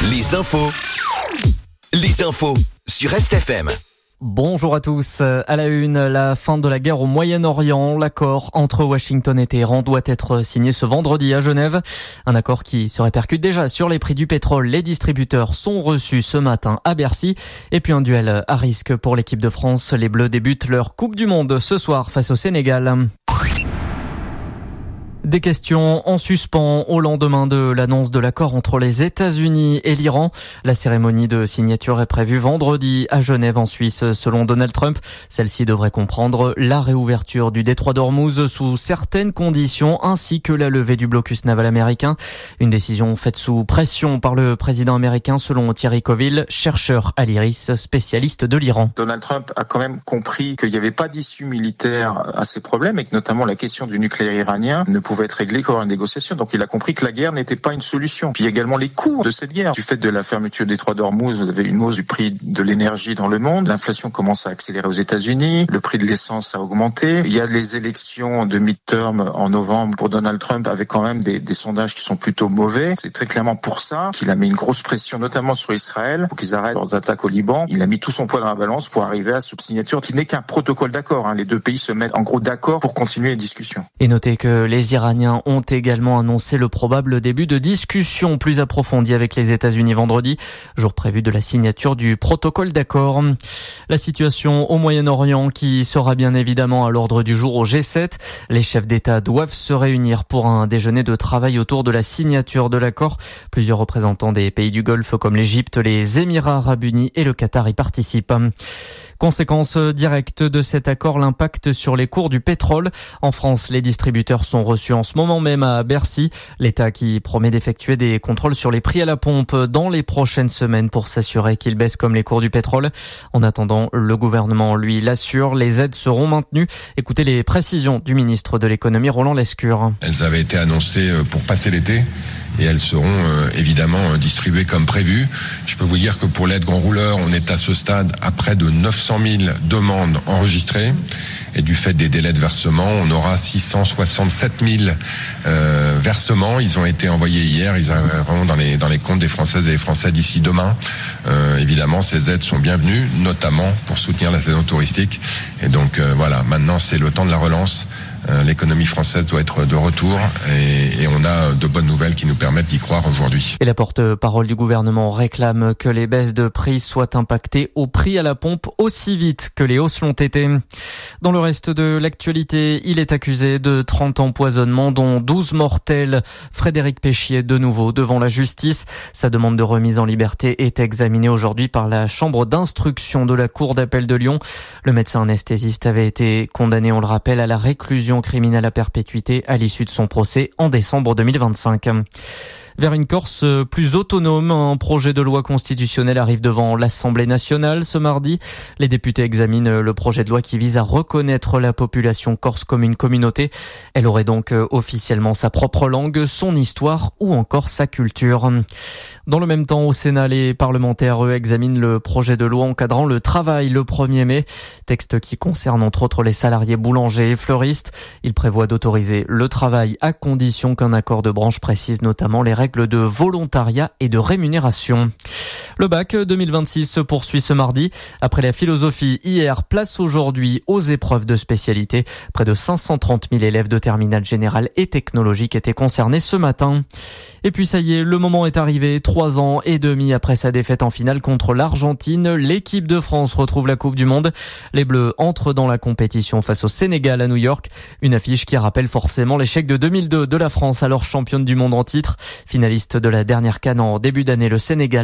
Les infos sur RestFM. Bonjour à tous. À la une, la fin de la guerre au Moyen-Orient. L'accord entre Washington et Téhéran doit être signé ce vendredi à Genève. Un accord qui se répercute déjà sur les prix du pétrole. Les distributeurs sont reçus ce matin à Bercy. Et puis un duel à risque pour l'équipe de France. Les Bleus débutent leur Coupe du Monde ce soir face au Sénégal. Des questions en suspens au lendemain de l'annonce de l'accord entre les États-Unis et l'Iran. La cérémonie de signature est prévue vendredi à Genève en Suisse, selon Donald Trump. Celle-ci devrait comprendre la réouverture du détroit d'Ormuz sous certaines conditions ainsi que la levée du blocus naval américain. Une décision faite sous pression par le président américain, selon Thierry Coville, chercheur à l'IRIS, spécialiste de l'Iran. Donald Trump a quand même compris qu'il n'y avait pas d'issue militaire à ces problèmes et que notamment la question du nucléaire iranien ne pouvait être réglé qu'au une négociation. Donc il a compris que la guerre n'était pas une solution. Puis également les coûts de cette guerre. Du fait de la fermeture du détroit d'Ormuz, vous avez une hausse du prix de l'énergie dans le monde. L'inflation commence à accélérer aux États-Unis. Le prix de l'essence a augmenté. Il y a les élections de mid-term en novembre pour Donald Trump avec quand même des sondages qui sont plutôt mauvais. C'est très clairement pour ça qu'il a mis une grosse pression, notamment sur Israël, pour qu'ils arrêtent leurs attaques au Liban. Il a mis tout son poids dans la balance pour arriver à cette signature qui n'est qu'un protocole d'accord. Les deux pays se mettent en gros d'accord pour continuer les discussions. Et notez que les Iraniens ont également annoncé le probable début de discussions plus approfondies avec les États-Unis vendredi, jour prévu de la signature du protocole d'accord. La situation au Moyen-Orient qui sera bien évidemment à l'ordre du jour au G7. Les chefs d'État doivent se réunir pour un déjeuner de travail autour de la signature de l'accord. Plusieurs représentants des pays du Golfe comme l'Égypte, les Émirats arabes unis et le Qatar y participent. Conséquence directe de cet accord, l'impact sur les cours du pétrole. En France, les distributeurs sont reçus en ce moment même à Bercy. L'État qui promet d'effectuer des contrôles sur les prix à la pompe dans les prochaines semaines pour s'assurer qu'ils baissent comme les cours du pétrole. En attendant, le gouvernement, lui, l'assure, les aides seront maintenues. Écoutez les précisions du ministre de l'économie, Roland Lescure. Elles avaient été annoncées pour passer l'été. Et elles seront évidemment distribuées comme prévu. Je peux vous dire que pour l'aide grand rouleur, on est à ce stade à près de 900 000 demandes enregistrées. Et du fait des délais de versement, on aura 667 000 versements. Ils ont été envoyés hier. Ils arriveront dans les comptes des Françaises et des Français d'ici demain. Évidemment, ces aides sont bienvenues, notamment pour soutenir la saison touristique. Et donc voilà, maintenant c'est le temps de la relance. L'économie française doit être de retour et on a de bonnes nouvelles qui nous permettent d'y croire aujourd'hui. Et la porte-parole du gouvernement réclame que les baisses de prix soient impactées au prix à la pompe aussi vite que les hausses l'ont été. Dans le reste de l'actualité, il est accusé de 30 empoisonnements dont 12 mortels. Frédéric Péchier, de nouveau devant la justice. Sa demande de remise en liberté est examinée aujourd'hui par la chambre d'instruction de la Cour d'appel de Lyon. Le médecin anesthésiste avait été condamné, on le rappelle, à la réclusion criminelle à perpétuité à l'issue de son procès en décembre 2025. Vers une Corse plus autonome, un projet de loi constitutionnelle arrive devant l'Assemblée nationale ce mardi. Les députés examinent le projet de loi qui vise à reconnaître la population corse comme une communauté. Elle aurait donc officiellement sa propre langue, son histoire ou encore sa culture. Dans le même temps, au Sénat, les parlementaires, eux, examinent le projet de loi encadrant le travail le 1er mai. Texte qui concerne entre autres les salariés boulangers et fleuristes. Il prévoit d'autoriser le travail à condition qu'un accord de branche précise notamment les règles de volontariat et de rémunération. Le bac 2026 se poursuit ce mardi. Après la philosophie hier, place aujourd'hui aux épreuves de spécialité. Près de 530 000 élèves de terminale générale et technologique étaient concernés ce matin. Et puis ça y est, le moment est arrivé. 3 ans et demi après sa défaite en finale contre l'Argentine, l'équipe de France retrouve la Coupe du Monde. Les Bleus entrent dans la compétition face au Sénégal à New York. Une affiche qui rappelle forcément l'échec de 2002 de la France, alors championne du monde en titre. Finaliste de la dernière CAN en début d'année, le Sénégal